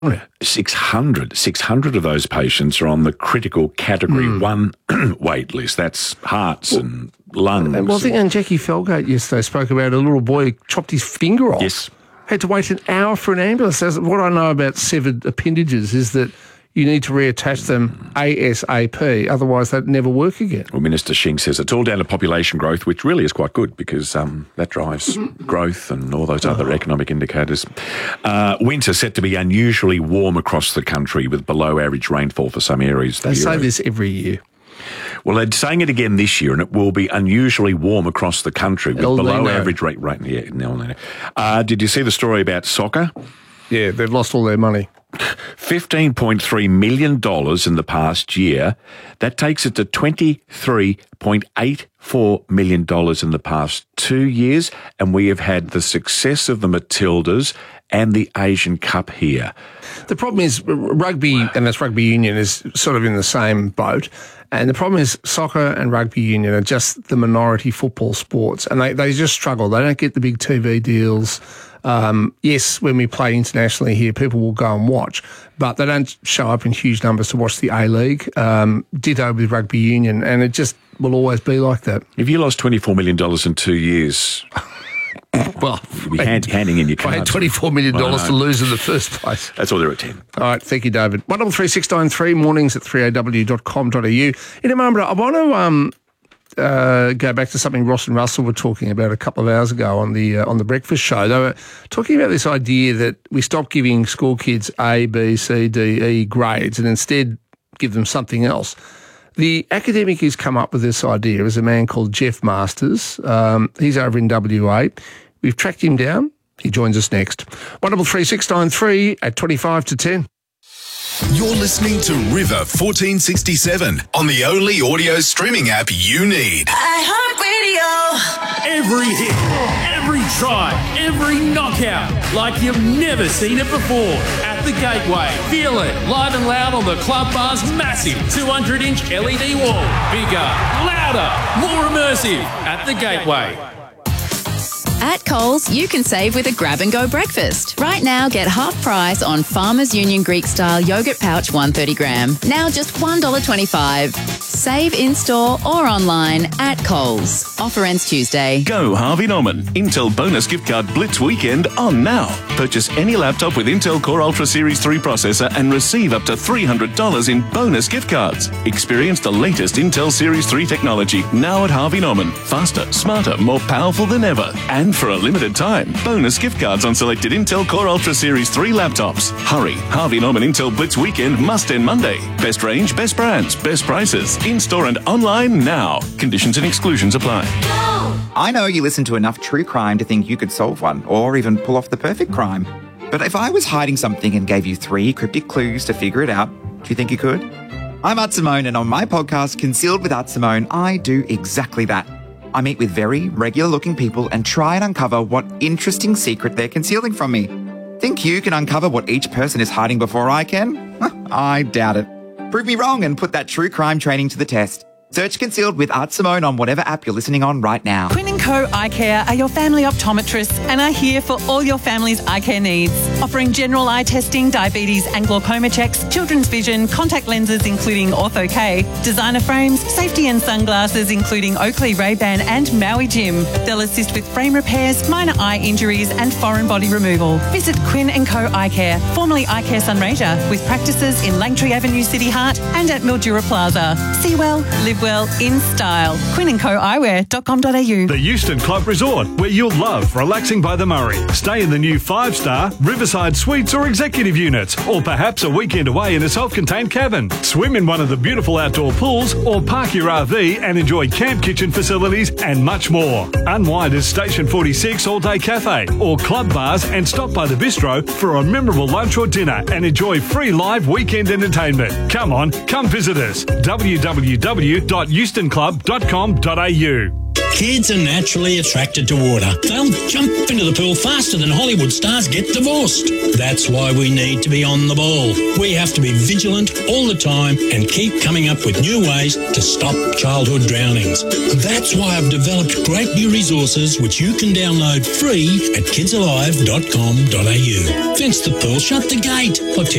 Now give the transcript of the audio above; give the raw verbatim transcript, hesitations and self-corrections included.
six hundred, six hundred of those patients are on the critical category mm. one wait list. That's hearts well, and lungs. Well, I think and Jackie Felgate yesterday spoke about a little boy who chopped his finger off. Yes. Had to wait an hour for an ambulance. What I know about severed appendages is that you need to reattach them ASAP, otherwise they'd never work again. Well, Minister Shing says it's all down to population growth, which really is quite good because um, that drives growth and all those other oh. economic indicators. Uh, winter set to be unusually warm across the country with below average rainfall for some areas. They say this every year. Well, they're saying it again this year, and it will be unusually warm across the country with El below Nino. average rate. Right, yeah, El Nino. Uh, did you see the story about soccer? Yeah, they've lost all their money. fifteen point three million dollars in the past year. That takes it to twenty-three point eight four million dollars in the past two years. And we have had the success of the Matildas and the Asian Cup here. The problem is rugby, and that's rugby union, is sort of in the same boat. And the problem is soccer and rugby union are just the minority football sports. And they, they just struggle. They don't get the big T V deals. Um, yes, when we play internationally here, people will go and watch, but they don't show up in huge numbers to watch the A-League. Um, ditto with rugby union, and it just will always be like that. If you lost twenty-four million dollars in two years... well, you'd be hand, handing in your cards. I had twenty-four million dollars to lose in the first place. That's all there at ten. All right, thank you, David. one three three six nine three, mornings at three a w dot com dot a u. In a moment, I want to... Um, Uh, go back to something Ross and Russell were talking about a couple of hours ago on the uh, on the breakfast show. They were talking about this idea that we stop giving school kids A, B, C, D, E grades and instead give them something else. The academic who's come up with this idea is a man called Jeff Masters. Um, he's over in W A. We've tracked him down. He joins us next. one three three six nine three at twenty-five to ten. You're listening to River fourteen sixty-seven on the only audio streaming app you need. iHeartRadio. Every hit, every try, every knockout, like you've never seen it before. At the Gateway, feel it live and loud on the Club Bar's massive two hundred inch L E D wall. Bigger, louder, more immersive. At the Gateway. At Coles, you can save with a grab-and-go breakfast. Right now, get half price on Farmers Union Greek-style yogurt pouch one hundred thirty gram. Now just one dollar twenty-five. Save in-store or online at Coles. Offer ends Tuesday. Go Harvey Norman. Intel bonus gift card Blitz weekend on now. Purchase any laptop with Intel Core Ultra Series three processor and receive up to three hundred dollars in bonus gift cards. Experience the latest Intel Series three technology now at Harvey Norman. Faster, smarter, more powerful than ever. And for a limited time, bonus gift cards on selected Intel Core Ultra Series three laptops. Hurry, Harvey Norman Intel Blitz Weekend must end Monday. Best range, best brands, best prices. In-store and online now. Conditions and exclusions apply. I know you listen to enough true crime to think you could solve one, or even pull off the perfect crime. But if I was hiding something and gave you three cryptic clues to figure it out, do you think you could? I'm Art Simone, and on my podcast, Concealed with Art Simone, I do exactly that. I meet with very regular-looking people and try and uncover what interesting secret they're concealing from me. Think you can uncover what each person is hiding before I can? I doubt it. Prove me wrong and put that true crime training to the test. Search Concealed with Art Simone on whatever app you're listening on right now. Quinn and Co Eye Care are your family optometrists and are here for all your family's eye care needs. Offering general eye testing, diabetes and glaucoma checks, children's vision, contact lenses including Ortho-K, designer frames, safety and sunglasses including Oakley, Ray-Ban and Maui Jim. They'll assist with frame repairs, minor eye injuries and foreign body removal. Visit Quinn and Co Eye Care, formerly Eye Care Sunraysia, with practices in Langtree Avenue, City Heart and at Mildura Plaza. See well, live well in style. quinn and co eyewear dot com dot a u. The Euston Club Resort, where you'll love relaxing by the Murray. Stay in the new five-star Riverside Suites or executive units, or perhaps a weekend away in a self-contained cabin. Swim in one of the beautiful outdoor pools, or park your R V and enjoy camp kitchen facilities and much more. Unwind at Station forty-six All-Day Cafe or club bars and stop by the bistro for a memorable lunch or dinner and enjoy free live weekend entertainment. Come on, come visit us. w w w dot euston club dot com dot a u. Kids are naturally attracted to water. They'll jump into the pool faster than Hollywood stars get divorced. That's why we need to be on the ball. We have to be vigilant all the time and keep coming up with new ways to stop childhood drownings. That's why I've developed great new resources which you can download free at kids alive dot com dot a u. Fence the pool, shut the gate. Or